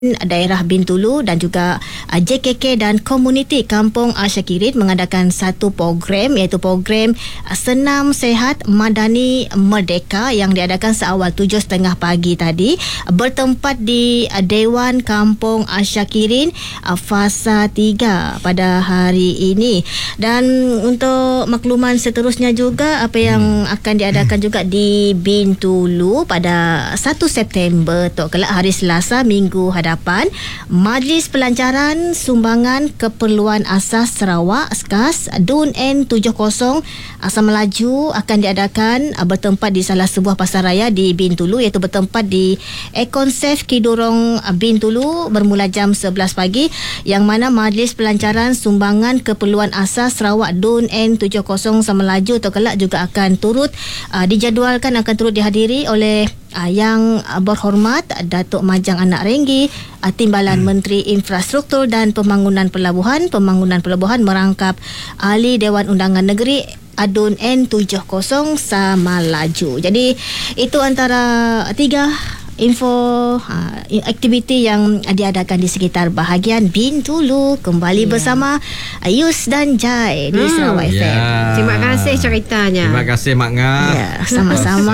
daerah Bintulu dan juga JKK dan komuniti Kampung Syakirin mengadakan satu program, iaitu program Senam Sehat Madani Merdeka yang diadakan seawal 7.30 pagi tadi, bertempat di Dewan Kampung Syakirin Fasa 3 pada hari ini. Dan untuk makluman seterusnya juga, apa yang akan diadakan juga di Bintulu pada 1 September Tok kelak hari Selasa minggu hadapan, Majlis Pelancaran Sumbangan Keperluan Asas Sarawak SKAS DUN N70 Asam Melaju akan diadakan bertempat di salah sebuah pasaraya di Bintulu, iaitu bertempat di Ekonsef Kidurong Bintulu bermula jam 11 pagi, yang mana Majlis Pelancaran Sumbangan Keperluan Asas Sarawak DUN N70 Asam Melaju Tok kelak juga akan turut dijadualkan akan turut dihadiri oleh Yang Berhormat Datuk Majang Anak Renggi, Timbalan Menteri Infrastruktur dan Pembangunan Pelabuhan merangkap Ahli Dewan Undangan Negeri DUN N70 Samalaju. Jadi itu antara 3 info aktiviti yang diadakan di sekitar bahagian Bintulu. Kembali bersama Yus dan Jai di Sarawak FM. Terima kasih ceritanya. Terima kasih Mak Ngah. Ya, sama-sama.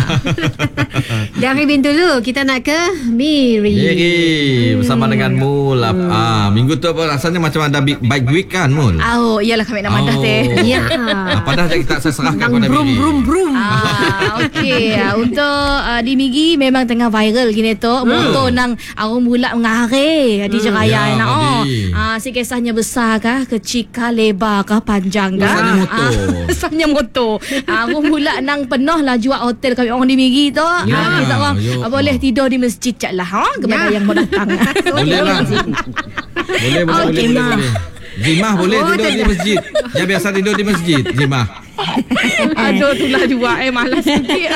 Dari Bintulu kita nak ke Miri. Bersama dengan Mul. Minggu tu apa rasanya macam ada bike week kan Mul? Oh, iyalah kami nak mandah teh. Ya. Padahal kita serahkan kepada Miri. Brum. Okey, untuk di Migi memang tengah viral gini tu. Motor nang arung bulat ngare di Jeraya nak. Si kisahnya besar kah, kecil kah, lebar kah, panjang kah? Besarnya motor. Arung bulat nang penuh lah jual hotel kami orang di Migi tu. Kita orang boleh tidur di masjid cak lah kepada yang mau datang. Boleh lah. Boleh. Zimah boleh tidur di masjid. Yang biasa tidur di masjid Zimah. Aduh, itulah juga malas sikit.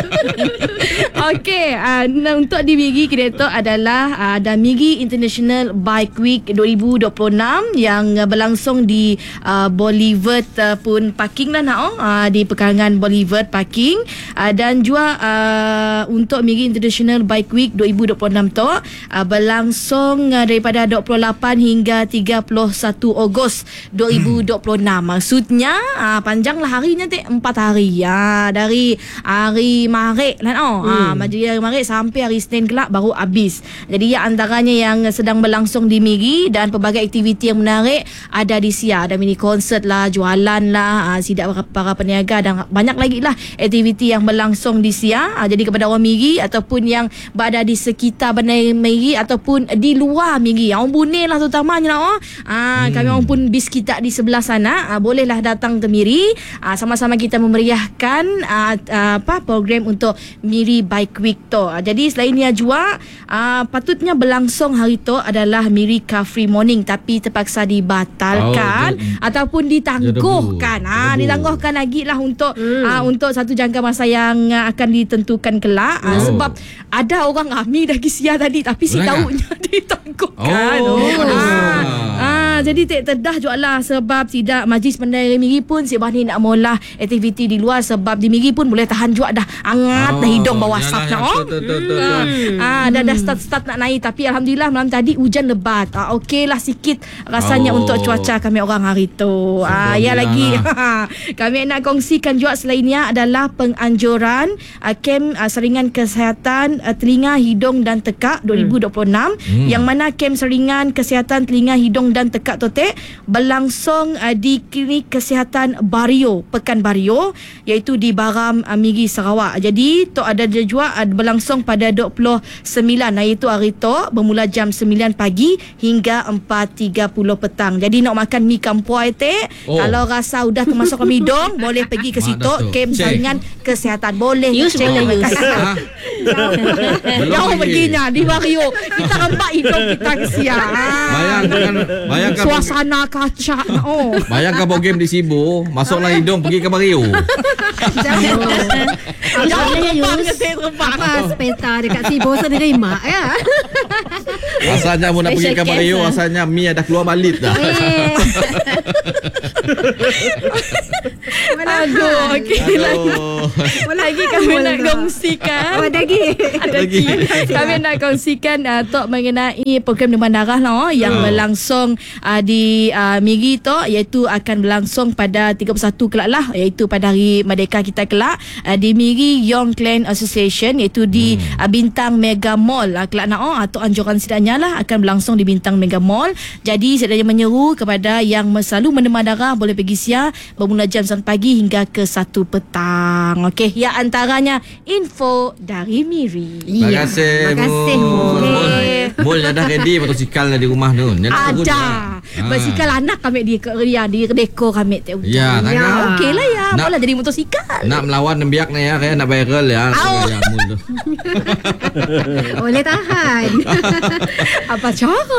Okey, untuk di Migi kita tu adalah ada Migi International Bike Week 2026 yang berlangsung di Boulevard pun parking lah nak di pekarangan Boulevard parking, dan juga untuk Migi International Bike Week 2026 tu berlangsung daripada 28 hingga 31 Ogos 2026. Maksudnya panjanglah harinya 4 hari dari hari Maret lah jadi hari Maret sampai hari Senin kelak baru habis. Jadi antaranya yang sedang berlangsung di Migi dan pelbagai aktiviti yang menarik ada di SIA. Ada mini konsert lah, jualan lah, sidak para peniaga dan banyak lagi lah aktiviti yang berlangsung di SIA. Jadi kepada orang Migi ataupun yang berada di sekitar bandar Migi ataupun di luar Migi, orang Bunil lah terutamanya kami orang pun bis kita di sebelah sana, bolehlah datang ke Miri. Sama-sama kita memeriahkan program untuk Miri Bike Week tu. Jadi selainnya juga patutnya berlangsung hari tu adalah Miri Car Free Morning, tapi terpaksa dibatalkan ataupun ditangguhkan. Ditangguhkan lagi lah untuk satu jangka masa yang akan ditentukan kelak. Sebab ada orang mi dah kisia tadi tapi si tahunya ditangguhkan. Jadi tak terdah juga lah sebab tidak Majlis Pendaya Miri pun si Bani nak mula aktiviti di luar, sebab di Miri pun boleh tahan juga dah hangat dah hidung bawah asap dah start nak naik, tapi alhamdulillah malam tadi hujan lebat. Okey lah sikit rasanya untuk cuaca kami orang hari tu. Lagi kami nak kongsikan juga selainnya adalah penganjuran kem saringan kesihatan telinga, hidung dan tekak 2026 yang mana kem saringan kesihatan telinga, hidung dan tekak tu berlangsung di Klinik Kesihatan Bario, Pekan Bario, iaitu di Baram Migi Sarawak. Jadi tu ada juga berlangsung pada 29 iaitu hari tu bermula jam 9 pagi hingga 4.30 petang. Jadi nak makan mi kampuai kalau rasa udah termasuk ke hidung boleh pergi ke situ kem saringan kesihatan. Boleh jauh perginya di Bario, kita rempak hidung kita kesia. Bayangkan suasana kaca. Bayangkan bawa game di Sibu, masuklah hidung pergi ke Bario. Sepeta dekat Sibu senerima Rasanya mau nak pergi ke Bario, rasanya mi dah keluar balik dah. Aduh, okey. Aduh. Lagi kami nak kongsikan. Lagi. Kami nak kongsikan Tok mengenai program demam darah lah yang berlangsung di Miri tu, iaitu akan berlangsung pada 31 kelak lah, iaitu pada hari Merdeka kita kelak di Miri Young Clan Association, iaitu di Bintang Mega Mall kelak atau anjuran sidanya lah akan berlangsung di Bintang Mega Mall. Jadi saya menyeru kepada yang selalu mendemam darah boleh pergi siap bermula jam 1 pagi hingga ke 1 petang. Okey, ya antaranya info dari Miri. Terima kasih Mul dah ready motosikal di rumah tu. Ada. Basikal anak kami di dekor kami tu. Ya, okey lah ya. Boleh jadi motosikal. Nak melawan nembiak ni ya, kayak nak viral ya. Ya Mul tu. Boleh tahan. Apa cara?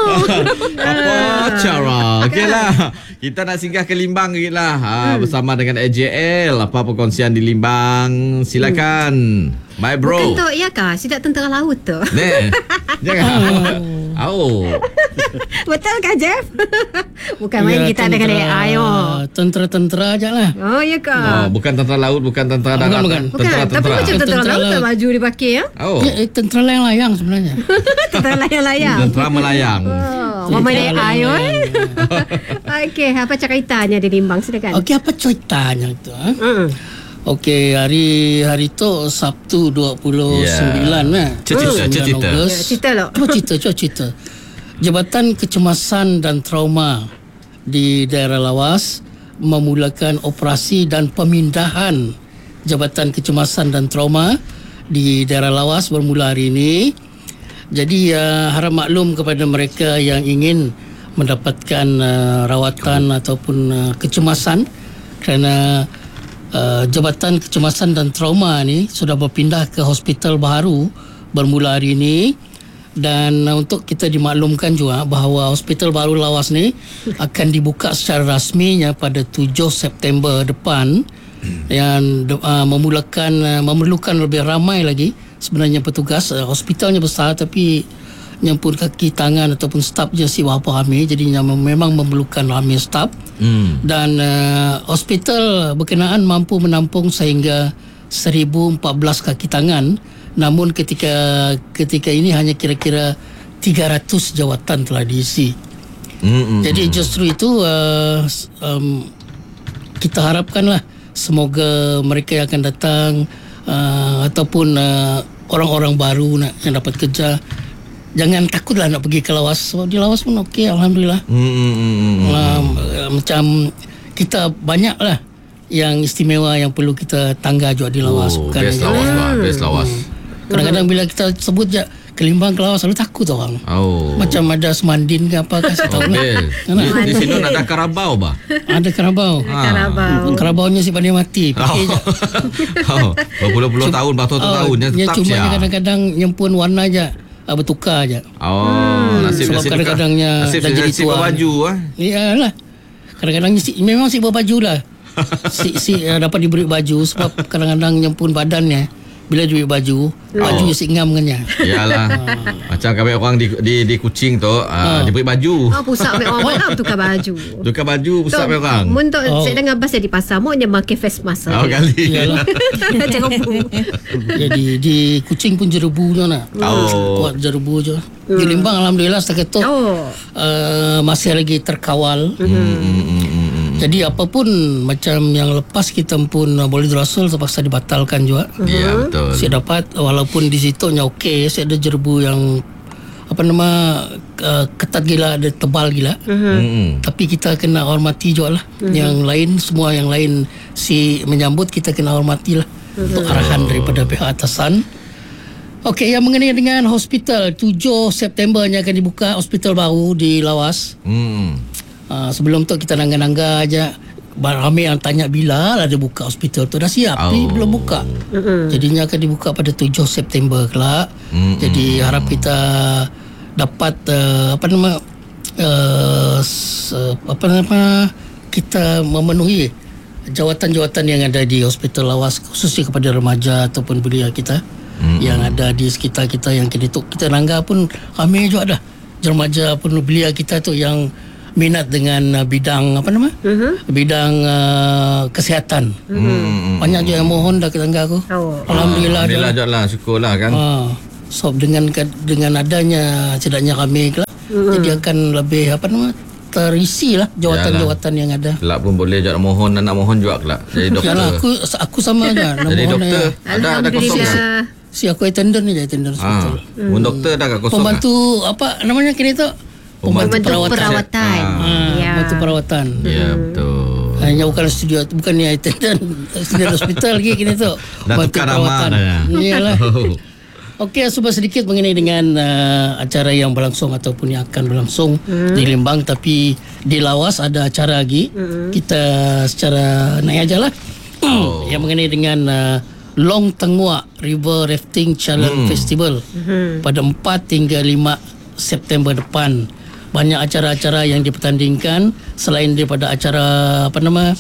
Okeylah. Kita nak singgah ke Limbang lagi lah. Bersama dengan AJL. Apa perkongsian di Limbang? Silakan. Bye bro. Bukan tu, ya kah? Sidak tentera laut tu. Jangan. Betul kah, Jeff? Bukan main kita dengan AI. Tentera-tentera aja lah. Oh, ya kah? Bukan tentera laut, bukan tentera darat. Bukan. Tapi macam tentera laut tak baju dipakai ya? Tentera layang-layang sebenarnya. Tentera layang-layang. Tentera melayang. Mama main AI. Okey, apa ceritanya di Limbang? Silakan. Okey, apa ceritanya tu? Okey, hari tu Sabtu 29 Cerita. Cuba cerita. Jabatan Kecemasan dan Trauma di daerah Lawas memulakan operasi dan pemindahan Jabatan Kecemasan dan Trauma di daerah Lawas bermula hari ini. Jadi harap maklum kepada mereka yang ingin mendapatkan rawatan ataupun kecemasan, kerana Jabatan Kecemasan dan Trauma ni sudah berpindah ke hospital baru bermula hari ini. Dan untuk kita dimaklumkan juga bahawa hospital baru Lawas ni akan dibuka secara rasminya pada 7 September depan, yang memerlukan lebih ramai lagi sebenarnya petugas. Hospitalnya besar tapi yang pun kaki tangan ataupun staf je si berapa ramai, jadinya memang memerlukan ramai staf. Dan hospital berkenaan mampu menampung sehingga 1014 kaki tangan, namun ketika ini hanya kira-kira 300 jawatan telah diisi. Jadi justru itu kita harapkanlah semoga mereka yang akan datang ataupun orang-orang baru yang dapat kerja, jangan takutlah nak pergi ke Lawas, sebab di Lawas pun okey, alhamdulillah. Macam kita banyaklah yang istimewa yang perlu kita tangga juga di Lawas. Best Lawas. Kadang-kadang bila kita sebut je Kelimbang ke Lawas, selalu takut orang. Macam ada semandin ke apa, kasih tahu lah. Di sini ada Karabau bah. Ada Karabau. Karabaunya si pandai mati. Berpuluh-puluh tahun, bertahun-tahun dia tetap cuma kadang-kadang nyempun warna je, bertukar je. Sebab kadang-kadangnya dah jadi tua. Baju Iyalah. Kadang-kadang memang si berbaju lah. si dapat diberi baju sebab kadang-kadang nyempun badannya. Bila diberi baju si ngam dengannya. Iyalah. Macam kami orang di Kuching tu diberi baju. Pusat orang mana tukar baju. Tukar baju pusat orang. Untuk saya dengar bas di pasar mau dia pakai face mask. Kali. Iyalah. Jadi di Kuching pun jerebunya nak. Kuat jerebu je. Di Limbang alhamdulillah setakat tu masih lagi terkawal. Jadi apapun macam yang lepas kita pun boleh Rasul terpaksa dibatalkan juga. Ya betul. Saya dapat walaupun di situnya okey, saya ada jerebu yang ketat gila, ada tebal gila. Tapi kita kena hormati juga lah. Yang lain, semua yang lain si menyambut kita kena hormati lah. Untuk arahan daripada pihak atasan. Okey, yang mengenai dengan hospital 7 Septembernya akan dibuka hospital baru di Lawas. Sebelum tu kita nangga-nangga aja. Ramai yang tanya bila lah dia buka hospital tu. Dah siap tapi belum buka. Jadinya akan dibuka pada 7 September kelak. Jadi harap kita dapat kita memenuhi jawatan-jawatan yang ada di hospital Lawas, khususnya kepada remaja ataupun belia kita yang ada di sekitar kita. Yang kita nangga pun ramai juga dah remaja pun belia kita tu yang minat dengan bidang apa nama? Bidang kesihatan. Banyak je yang mohon dah ke tangga aku. Alhamdulillah. Alhamdulillah Jodlah, syukurlah kan. So dengan adanya cedaknya kami lah, jadi akan lebih apa nama? Terisi lah jawatan-jawatan yang ada. Kelak pun boleh Jod mohon, nak mohon juga kelak jadi doktor. Yalah, aku sama aja. Jadi doktor ada kosong ke? Si aku attendant je, attendant hospital. Doktor dah kat kosong. Pembantu apa namanya kini tu? Pembantu perawatan. Pembantu perawatan. Ya, betul. Hanya bukan studio, bukan ni attendant studio hospital lagi kini tu. Dah tukar nama dah. Iyalah. Okey, cuba sedikit mengenai dengan acara yang berlangsung ataupun yang akan berlangsung di Limbang, tapi di Lawas ada acara lagi. Kita secara naik aja lah. Yang mengenai dengan Long Tenguak River Rafting Challenge Festival pada 4 hingga 5 September depan. Banyak acara-acara yang dipertandingkan selain daripada acara apa nama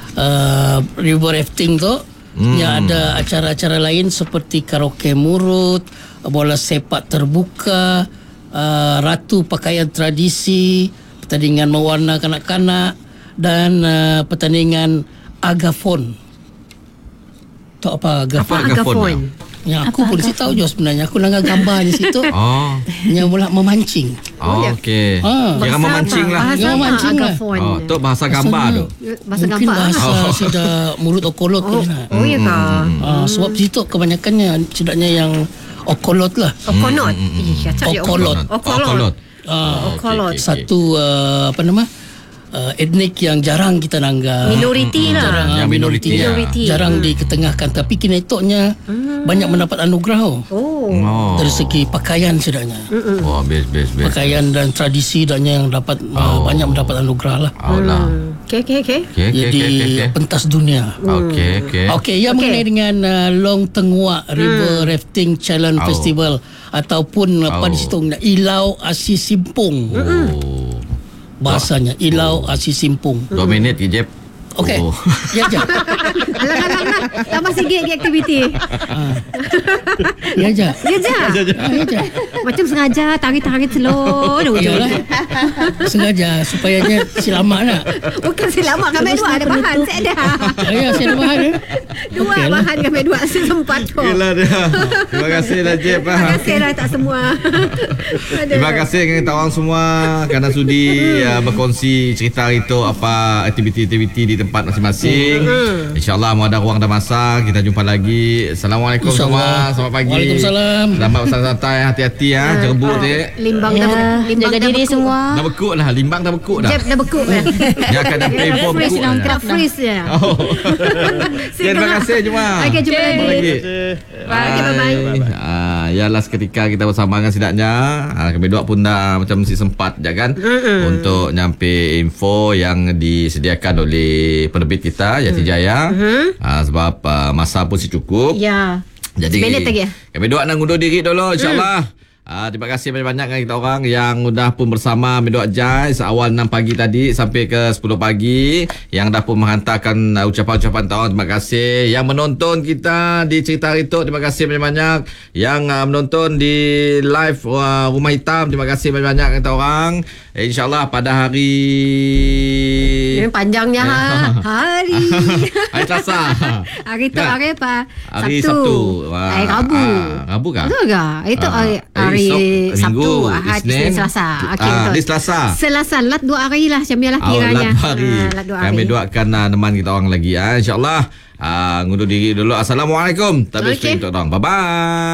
river rafting tu. Yang ada acara-acara lain seperti karaoke murut, bola sepak terbuka, ratu pakaian tradisi, pertandingan mewarna kanak-kanak dan pertandingan agafon. Tak apa agafon? Ya, aku pun si tahu je sebenarnya. Aku langgar gambar di situ. Yang mula memancing. Okey. Jangan memancing lah. Jangan memancing lah. Tu bahasa gambar tu. Bahasa Mungkin gambar. bahasa sudah mulut okolot tu lah. Ya ke? Sebab situ kebanyakannya cedaknya yang okolot lah. Okonot. Okolot. Okolot. Okolot. Satu apa nama? Etnik yang jarang kita nanggap. Minoriti lah. Yang minoriti. Jarang diketengahkan, tapi kini esoknya banyak mendapat anugerah dari segi pakaian sedangnya. Wah, best. Pakaian dan tradisi dan yang dapat banyak mendapat anugerah lah. Okey. Jadi pentas dunia. Okey, yang mengenai dengan Long Tenguak River Rafting Challenge Festival ataupun apa di situ Ilau Asi Simpung. Bahasanya Ilau Asi Simpung. 2 minit ke Jeb? Okey. Ya je. Alang. Tambah sikit lagi aktiviti. Ya je. Macam sengaja tarik-tarik slow. Yalah. Sengaja supayanya selamat lah. Bukan selamat kami dua ada bahan. Saya ada. Ya, saya ada bahan. Dua bahan kami dua sempat kok. Yelah dah. Terima kasih lah Jeb. Terima kasih lah tak semua. Terima kasih kepada orang semua kerana sudi berkongsi cerita itu apa aktiviti-aktiviti di tempat masing-masing. InsyaAllah mau ada ruang dan masa kita jumpa lagi. Assalamualaikum semua. Selamat pagi. Waalaikumsalam. Selamat santai, hati-hati cerebut Limbang jaga diri semua. dah bekuk dah. Limbang dah bekuk dah. Jeb dah bekuk dah. Dia akan dapat info bekuk dah. Kena freeze je. Terima kasih jumpa. Okey, jumpa lagi. Bye. Yalah seketika kita bersama dengan sidaknya. Kami dua pun dah macam mesti sempat je kan untuk nyampe info yang disediakan oleh penerbit kita Yati Jaya. Sebab masa pun si cukup. Ya. Jadi Seminit lagi ya? kami dua nak ngundur diri dulu insyaAllah. Terima kasih banyak-banyak dengan kita orang yang dah pun bersama Medok Jai seawal 6 pagi tadi sampai ke 10 pagi, yang dah pun menghantarkan ucapan-ucapan tahun. Terima kasih yang menonton kita di Cerita Rituk. Terima kasih banyak-banyak yang menonton di live Rumah Hitam. Terima kasih banyak-banyak kita orang. InsyaAllah pada hari panjangnya hari Selasa. Hari tu hari apa? Hari Sabtu. Hari Rabu. Rabu kah? Betul ke? Itu hari Sabtu, Ahad, Isnin, Selasa. Okey, betul. Di Selasa. Lat 2 hari lah macam lah kiranya. Lat 2 hari. Kami doakan teman kita orang lagi. InsyaAllah. Ngundur diri dulu. Assalamualaikum. Tapi stream untuk orang. Bye-bye.